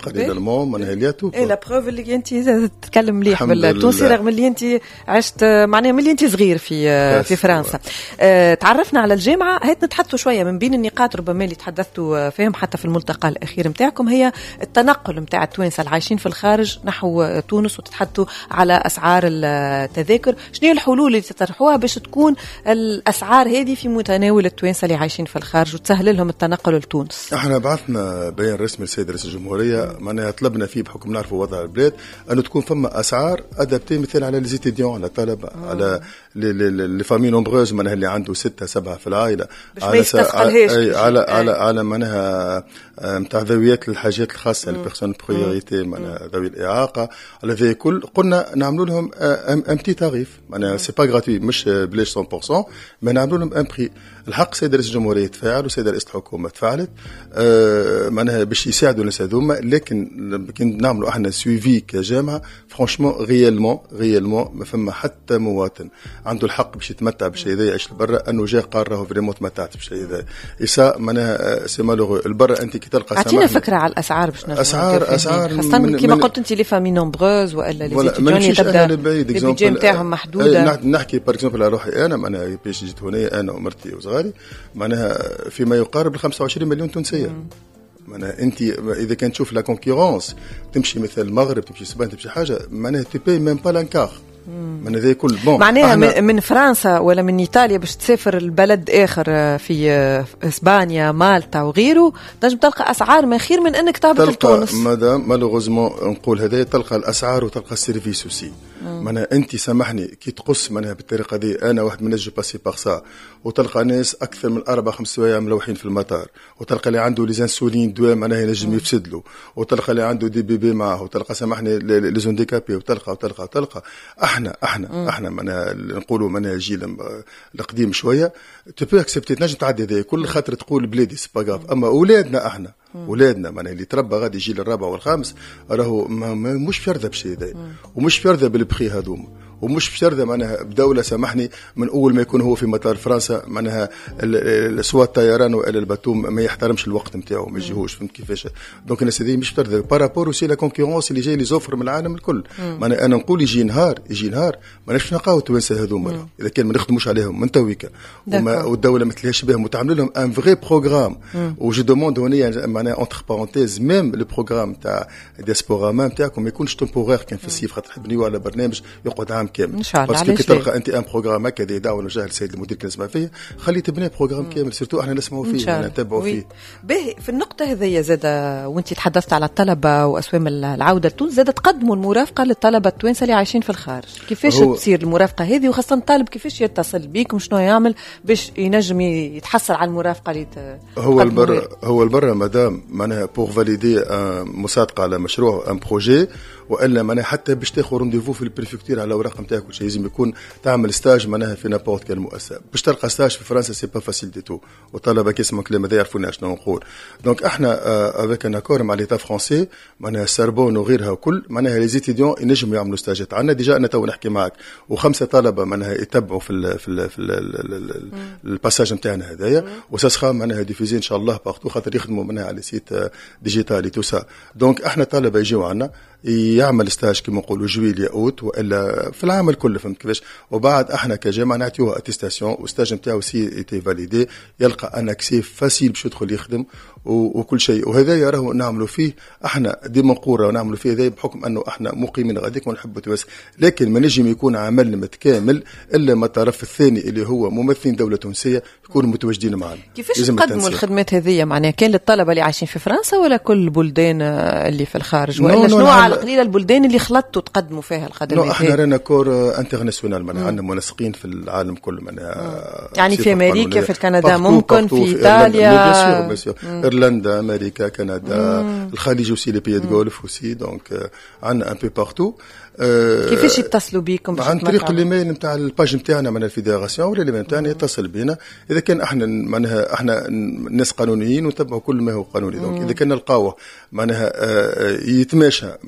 قري الالمان معناها الياتو. اي لا بروف اللي انت تتكلم مليح بالتونسي رغم اللي انت عشت معناها ملي انت صغير في فرنسا. تعرفنا على الجامعه، هات نتحدثوا شويه من بين النقاط ربما اللي تحدثتوا فيهم حتى في الملتقى الاخير نتاعكم، هي التنقل نتاع التوانسه العايشين في الخارج نحو تونس، وتتحدثوا على اسعار التذاكر. شنو هي الحلول اللي تطرحوها باش تكون الاسعار هذه في متناول التوانسه اللي عايشين في الخارج وتسهل لهم التنقل لتونس؟ احنا بعثنا بيان رسمي للسيد رئيس الجمهوريه معناها طلبنا فيه بحكم نعرفوا وضع البلاد انه تكون فما اسعار ادابتي مثل على ليزيتيديون، على الطلبه، على لي فامي نومبروز معناها اللي عنده 6 7 في العائله، على معناها نتاع ذويات الحاجات الخاصه للبيرسون بريوريتي معناها ذوي الاعاقه، على ذي كل قلنا نعملوا لهم ان بتي تاريف معناها سي با غراتوي مش بلاش 100%، ما نعملوا لهم ان بري. الحق سيد رئيس الجمهوريه تفاعل وسيد رئيس الحكومه تفاعلت معناها باش يساعدوا الناس هذوما، لكن كي نعملوا احنا سويفي كجامعه فرانشمون ريالمون ما فما حتى مواطن عنده الحق باش يتمتع بالشيء هذا يعيش لبرا انه جا قال راهو فريمون تمتعت بالشيء هذا. يسا معناها سي مالوغو البرا انت كي تلقى عطينا فكره على الاسعار باش نجمع اسعار خاصه كما قلت انت لي فامي نومبروز والا لي ستوديون تبدا البيجي نتاعهم محدوده. نحكي باغ اكزومبل على روحي انا معناها باش جيت هنا انا ومرتي وصغاري معناها فيما يقارب ال 25 مليون تونسيه. معناها انت اذا كان تشوف لا كونكورونس تمشي مثل المغرب تمشي اسبانيا تمشي حاجه معناها تي باي ميم با لانكار من هذا كل بون معناها من فرنسا ولا من إيطاليا باش تسافر البلد آخر في إسبانيا مالطا وغيره تنجم تلقى أسعار ما خير من أنك تهبط لتونس. مادام مالوغوزمون نقول هذا تلقى الأسعار وتلقى السيرفيس وسي. معناها أنت سامحني كي تقص معناها بالطريقة دي أنا واحد من الناس جو باسي باغ سا وتلقى ناس أكثر من 4-5 سوايع ملوحين في المطار، وتلقى اللي عنده ليزانسولين دواء معناها ينجم يفسد له، وتلقى اللي عنده دي بيبي معه، وتلقى سامحني لي زونديكابي، وتلقى احنا معناها نقولوا معناها جيل القديم شويه تبي اكسبتي تنجم تعدي هذا كل خاطر تقول بلادي سي با غاف. اما اولادنا احنا ولادنا معناها اللي تربى غادي الجيل الرابع والخامس راهو مش فرذه بشيء هذا ومش فرذه بالبخي هذوما ومش بشرده معناها بدولة سامحني من أول ما يكون هو في مطار فرنسا معناها سواء الطيران ولا الباتوم ما يحترمش الوقت نتاعو ما يجيهوش فهمت كيفاش. دونك الناس هذه مش بشرده بارابور وسي لا كونكورونس اللي جاي لي زوفر من العالم الكل. معناها أنا نقول يجي نهار ما نعرفش نلقاو التوانسة هذوما إذا كان ما نخدموش عليهم من تويكا والدولة ما تلهاش بهم وتعمل لهم ان فغي بروغرام. وجو دوموند هنا معناها اونتر بارونتيز ميم لو بروغرام تاع دياسبورا ما نتاعكم ما يكونش تمبورير كان في الصيف خاطر نحب على برنامج يقعد عام كامل ان شاء الله. باسكو كي تلقى انت ان بروغرام هكا دعوه نوجه للسيد المدير كان يسمع فيه خلي تبني بروغرام كامل سيرتو احنا نسمعوا فيه نتابعوا فيه. باهي في النقطه هذيا زاد وانت تحدثت على الطلبه واسوام العوده لتونس زاد تقدموا المرافقه للطلبه التوانسه اللي عايشين في الخارج. كيفاش تصير المرافقه هذه وخاصه الطالب كيفاش يتصل بيكم شنو يعمل باش ينجم يتحصل على المرافقه اللي هو البر مدام معناها بور فاليدي مسابقه على مشروع ان بروجي والا معناها حتى باش تاخذ رونديفو في البريفكتور على الاوراق نتاعك كل شيء لازم يكون تعمل ستاج معناها في نابورت كان مؤسسه باش تلقى ستاج في فرنسا سي با فاسيل دي تو والطلبه كي يسمعوا كلام هذا يعرفون شنو نقول. دونك احنا افيك ان اكور مع ليتا فرونسي معناها سربون وغيرها وكل معناها لي زيتيديون ينجموا يعملوا ستاجات عندنا ديجا انا تو نحكي معك و5 طلبه معناها يتبعوا في الباساج نتاعنا هذايا وساسخا معناها ديفيزي ان شاء الله بارتو خاطر يخدموا منها على سيت ديجيتالي تو سا. دونك احنا طلبه يجيو عندنا يعمل ستاج كما نقولوا جويل ياوت والا في العام الكل فهمت كيفاش وبعد احنا كجامعه نعطيوه اتيستاسيون والستاج نتاعو سي ايتي فاليدي يلقى ان اكسي فاسيل باش يدخل يخدم وكل شيء. وهذا يراهو نعملوا فيه احنا ديما نقول ونعملوا فيه هذا بحكم انه احنا مقيمين غاديك ونحبوا تونس لكن ما نجم يكون عمل متكامل الا ما الطرف الثاني اللي هو ممثلين دوله تونسيه يكونوا متواجدين معنا. كيفاش تقدموا الخدمات هذه معناها كان للطلبه اللي عايشين في فرنسا ولا كل البلدان اللي في الخارج ولا شنو على قليل البلدان اللي خلطتوا تقدموا فيها الخدمات؟ احنا رانا كور انترناسيونال معناها عندنا منسقين في العالم كله معناها يعني في امريكا في كندا ممكن في ايطاليا بيسير ايرلندا امريكا كندا الخليج وسي لي بيي غولف وسي دونك عندنا ان بي بارتو. كيفاش يتصلوا بيكم؟ عن طريق الايميل نتاع الباج نتاعنا من الفيدراسيون ولا الايميل نتاعنا يتصل بينا اذا كان احنا معناها احنا ناس قانونيين ونتبعوا كل ما هو قانوني. دونك اذا كان نلقاوه معناها يتماشى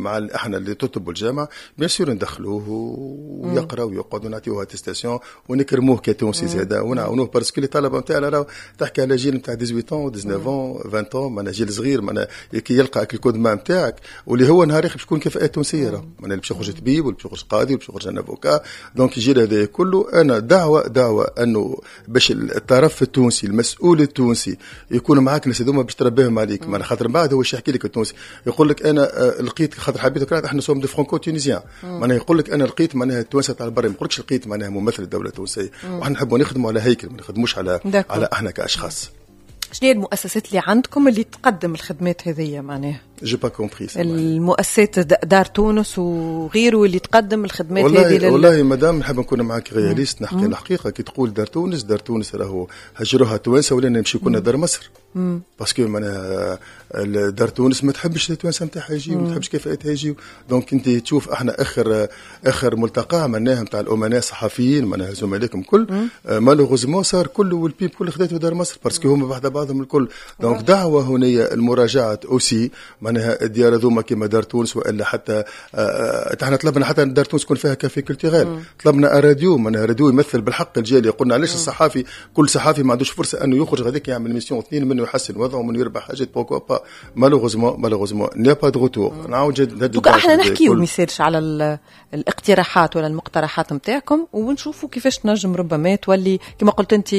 مع احنا اللي تطلبوا الجامعه بيان سور ندخلوه ويقرا ويقعد ونعطيوه اتستاسيون ونكرموه كتونسي زاده ونعاونوه باسكو الطلبه نتاعنا راهو تحكي على جيل نتاع 18 19 20 معناها جيل صغير معناها كي يلقى الكودما نتاعك واللي هو نهار باش يكون كفاءات تونسيه راهو معناها باش يخرج طبيب ولا باش يخرج قاضي ولا باش يخرج افوكا دونك يجي هذا كله. انا دعوه انه باش الطرف التونسي المسؤول التونسي يكون معاك الناس هذوما باش تربيهم عليك معناها خاطر بعد هو يحكي لك التونسي يقول لك انا لقيت خاطر حبيت احنا سوم دي فرانكو تونيزيان معناها يقول لك انا لقيت معناها التوانسه تاع البر ما يقولكش لقيت معناها ممثل الدوله التونسيه وحنا نحبوا نخدموا على هيكل ما نخدموش على احنا كاشخاص. شنو هي المؤسسات اللي عندكم اللي تقدم الخدمات هذه معناها؟ جي با كومبري المؤسسات دار تونس وغيره اللي تقدم الخدمات هذه والله مدام نحب نكون معك رياليست نحكي الحقيقه كي تقول دار تونس راهو هجروها توانسه ولا نمشي كنا دار مصر باسكو معناها دار تونس ما تحبش التوانسه نتاعها يجيو ما تحبش كفاءتها يجيو دونك انت تشوف احنا اخر ملتقى عملناه نتاع الامناء الصحفيين معناها زملائكم كل مالوغوزمون صار كله والبيب كل خذته دار مصر باسكو هما بعد بعضهم الكل دونك دعوه هنا المراجعه اوسي معناها الديار هذوما كيما دار تونس والا حتى احنا طلبنا حتى دار تونس يكون فيها كافي كولتوريل طلبنا الراديو معناها الراديو يمثل بالحق الجاليه قلنا علاش الصحافي كل صحافي ما عندوش فرصه انه يخرج هذاك يعمل ميسيون اثنين منه يحسن وضعه ومنه يربح حاجات بوكو با مالوغوزمون نيا با دو روتور نعاود احنا نحكيو ما يصيرش على الاقتراحات ولا المقترحات نتاعكم ونشوفوا كيفاش نجم ربما تولي كما قلت انت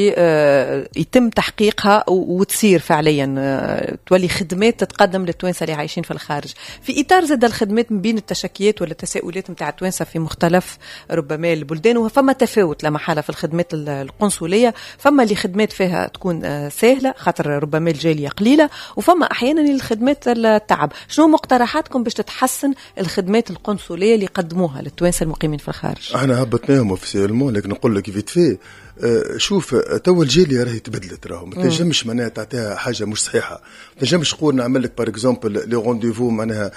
يتم تحقيقها وتصير فعليا تولي خدمات تتقدم للتوانسه اللي عايشين في الخارج في اطار زاد الخدمات من بين التشكيات ولا التساؤلات نتاع التوانسه في مختلف ربما البلدان وفما تفاوت لا محاله في الخدمات القنصليه فما اللي خدمات فيها تكون سهله خاطر ربما الجاليه قليله وفما احيانا الخدمات التعب. شنو مقترحاتكم باش تتحسن الخدمات القنصليه اللي يقدموها للتوانسه المقيمين في الخارج؟ احنا هبطناهم اوفيسيلمون لكن نقول لك فيت في شوف تو الجاليه راهي تبدلت راهو ما تنجمش معناها تعطيها حاجه مش صحيحه ما تنجمش تقول نعمل لك بار اكزومبل لي رونديفو معناها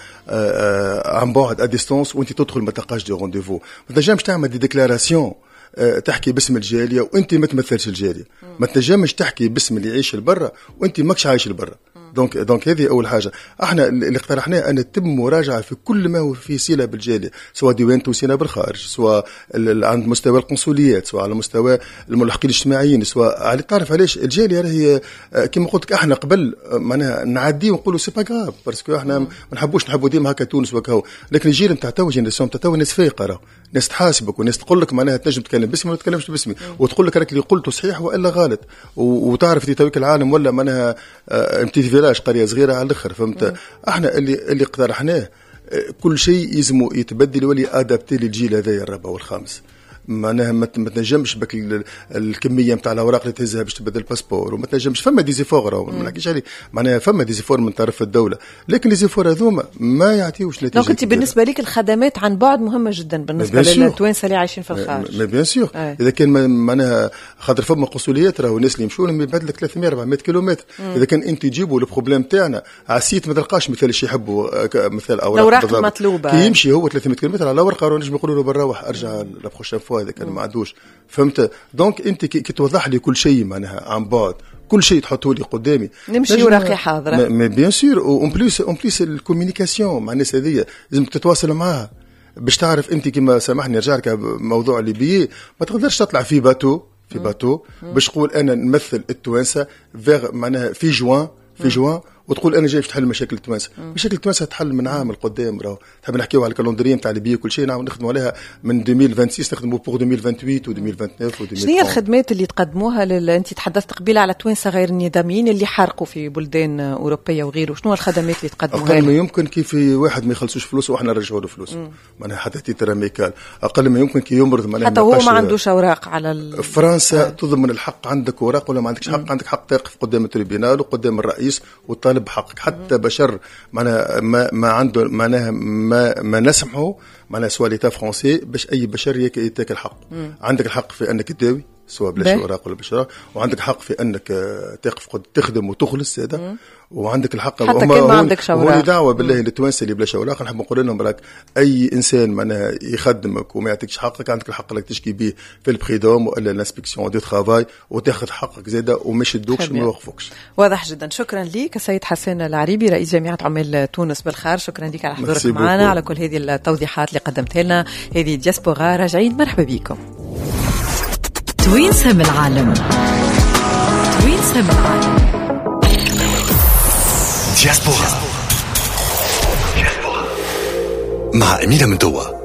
عن بعد ا ديستونس وانت تدخل ما تلقاش دي رونديفو ما تنجمش تعمل دي ديكلاراسيون تحكي باسم الجاليه وانت ما تمثلش الجاليه ما تنجمش تحكي باسم اللي يعيش لبرا وانت ماكش عايش لبرا دونك هذه اول حاجه. احنا اللي اقترحناه ان تتم مراجعه في كل ما هو في صله بالجاليه سواء ديوان توسينا بالخارج سواء عند مستوى القنصليات سواء على مستوى الملحقين الاجتماعيين سواء على تعرف علاش الجاليه راهي كما قلت لك احنا قبل معناها نعدي ونقولوا سي با غراف باسكو احنا ما نحبوا ديما هكا تونس وكهو لكن الجيل نتاع تو جينيراسيون نتاع تو ناس فايقه راهو ناس تحاسبك وناس تقول لك معناها تنجم تتكلم باسمي ولا تتكلمش باسمي وتقول لك راك اللي قلته صحيح والا غلط وتعرف في تويك العالم ولا معناها امتي فيلاج قريه صغيره على الاخر فهمت. احنا اللي اقترحناه كل شيء يلزمه يتبدل ولي ادابتي للجيل هذا الرابع والخامس معناها ما تنجمش بك الكميه نتاع الاوراق اللي تهزها باش تبدل الباسبور وما تنجمش فما ديزيفور ما نحكيش عليه معناها فما ديزيفور من طرف الدوله لكن ديزيفور هذوما ما يعطيوش نتيجه. دونك انت بالنسبه لك الخدمات عن بعد مهمه جدا بالنسبه للتوانسه اللي عايشين في الخارج بيان سور اذا كان معناها خاطر فما قنصليات راهو الناس اللي يمشوا لهم يبعد لك 300 400 كيلومتر اذا كان انت تجيبوا البروبليم تاعنا على السيت ما تلقاش مثال اللي يحبوا مثال اوراق المطلوبه كي يمشي هو 300 كيلومتر على ورقه راه نجم يقولوا له بنروح ارجع لا بروشين فوا اذا كان ما عندوش فهمت. دونك انت كي توضح لي كل شيء معناها عن بعد كل شيء تحطه لي قدامي نمشي وراقي حاضره مي بيان سور اون بليس الكوميونيكاسيون مع الناس هذيا لازم تتواصل معاها باش تعرف انت كما سامحني نرجع لك موضوع الليبيين ما تقدرش تطلع في باتو باش تقول انا نمثل التوانسه معناها في جوان وتقول انا جاي باش تحل مشاكل التوانسه مشاكل التوانسه تحل من عام القدام راهو تحب نحكيو على الكالندريه نتاع ليبيا كل شيء نخدموا عليها من 2026 نخدموا بور 2028 و2029 و2030. شنو هي الخدمات اللي تقدموها انت تحدثت قبيله على التوانسه غير النظاميين اللي حارقوا في بلدان اوروبيه وغيره شنو الخدمات اللي تقدموها؟ اقل ما يمكن كيف واحد ما يخلصوش فلوس واحنا نرجعوا له فلوس معناها حتى تيتر ميكال اقل ما يمكن كي يمرض معناها حتى هو ما عندوش اوراق على فرنسا تضمن الحق عندك اوراق ولا ما عندكش حق عندك حق تقف قدام التريبيونال وقدام الرئيس وتطالب بحقك حتى بشر معناها ما عنده معناها ما نسمحه معناها سوا ليتا فرونسي باش اي بشر يتاكل حقه عندك الحق في انك تداوي سواء بلا اوراق ولا بشراء، وعندك حق في انك تقف تخدم وتخلص هذا، وعندك الحق حتى كان ما عندكش اوراق. هو دعوه بالله للتوانسه اللي بلاش اوراق، نحب نقول لهم راك اي انسان معناها يخدمك وما يعطيكش حقك، عندك الحق انك تشكي به في البريدوم ولا الانسبكسيون دو ترافاي وتاخذ حقك زاده وما يشدوكش وما يوقفوكش. واضح جدا. شكرا لك السيد حسان العريبي رئيس جامعه عمال تونس بالخار، شكرا لك على حضورك معنا، على كل هذه التوضيحات اللي قدمتها لنا. هذه دياسبورا، راجعين مرحبا بكم. توينسهم العالم، توينسهم العالم. دياسبورا مع أمينة من دوا.